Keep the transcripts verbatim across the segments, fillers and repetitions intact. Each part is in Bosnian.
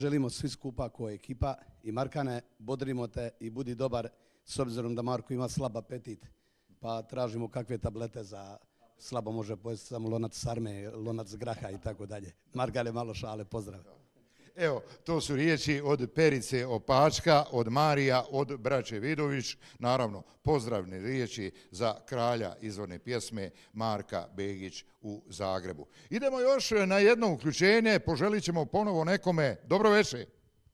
Želimo svi skupa ko ekipa i Markane, bodrimo te i budi dobar s obzirom da Marko ima slab apetit, pa tražimo kakve tablete za slabo može pojesti samo lonac sarme, lonac graha i tako dalje. Markane, malo šale, pozdrav. Evo, to su riječi od Perice Opačka, od Marija, od braće Vidović. Naravno, pozdravne riječi za kralja izvorne pjesme Marka Begić u Zagrebu. Idemo još na jedno uključenje, poželit ćemo ponovo nekome. Dobro večer.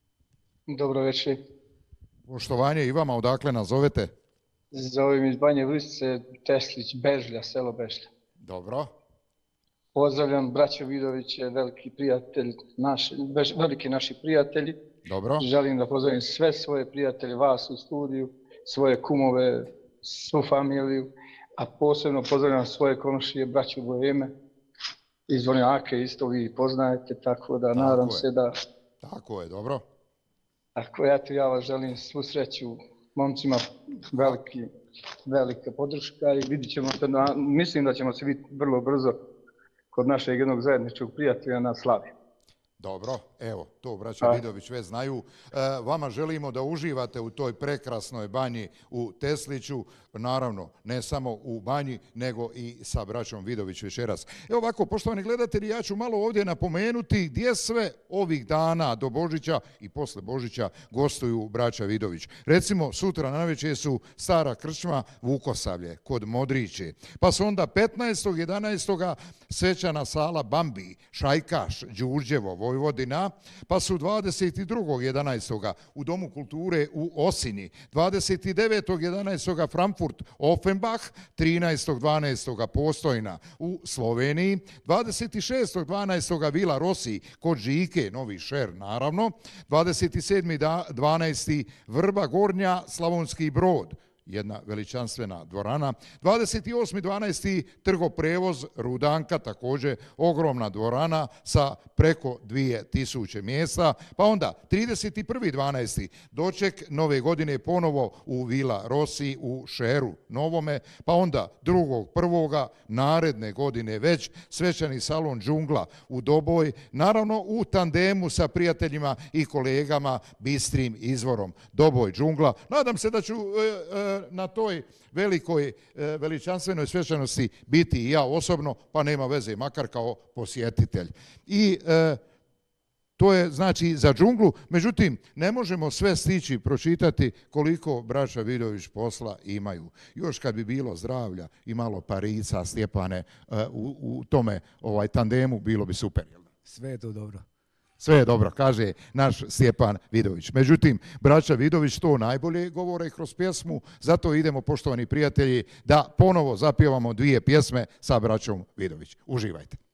Dobro večer. Poštovanje i vama, odakle nas zovete? Zovem iz Banje Vršce, Teslić, Bežlja, selo Bežlja. Dobro. Pozdravljam braćo Vidović, veliki prijatelj, naši, veliki naši prijatelji. Dobro. Želim da pozdravim sve svoje prijatelje, vas u studiju, svoje kumove, svu familiju, a posebno pozdravljam svoje konošije, braću Bojeme, iz Vonjake, isto vi poznajete, tako da tako nadam je. se da... Tako je, dobro. Tako, eto, ja vas želim svu sreću, momcima, veliki, velika podrška i vidit ćemo se, na, mislim da ćemo se vidjeti vrlo brzo kod našeg jednog zajedničkog prijatelja na slavi. Dobro, evo, to braća Vidović već znaju. E, vama želimo da uživate u toj prekrasnoj banji u Tesliću, naravno, ne samo u banji, nego i sa braćom Vidović večeras. Evo ovako, poštovani gledatelji, ja ću malo ovdje napomenuti gdje sve ovih dana do Božića i posle Božića gostuju braća Vidović. Recimo, sutra navečer su Stara krčma Vukosavlje kod Modriće, pa su onda petnaestog jedanaestog svečana sala Bambi, Šajkaš, Đurđevo, Vojvodina, pa su dvadeset drugog jedanaestog u Domu kulture u Osini, dvadeset devetog jedanaestog Frankfurt Offenbach, trinaestog dvanaestog Postojna u Sloveniji, dvadeset šestog dvanaestog Vila Rossi kod Žike, Novi Šer naravno, dvadeset sedmog dvanaestog Vrba Gornja, Slavonski Brod, jedna veličanstvena dvorana. dvadeset osmog dvanaestog Trgoprevoz Rudanka, također ogromna dvorana sa preko dvije tisuće mjesta. Pa onda trideset prvog dvanaestog doček nove godine ponovo u Vila Rossi u Šeru Novome. Pa onda drugog prvoga naredne godine već svečani salon Džungla u Doboj. Naravno u tandemu sa prijateljima i kolegama Bistrim izvorom Doboj Džungla. Nadam se da ću e, e, na toj velikoj veličanstvenoj svečanosti biti i ja osobno, pa nema veze, makar kao posjetitelj. I e, to je znači za Džunglu, međutim ne možemo sve stići pročitati koliko braća Vidović posla imaju. Još kad bi bilo zdravlja i malo parica, Stjepane, u, u tome ovaj tandemu bilo bi super. Sve je to dobro. Sve je dobro, kaže naš Stjepan Vidović. Međutim, braća Vidović to najbolje govore kroz pjesmu, zato idemo, poštovani prijatelji, da ponovo zapjevamo dvije pjesme sa braćom Vidović. Uživajte.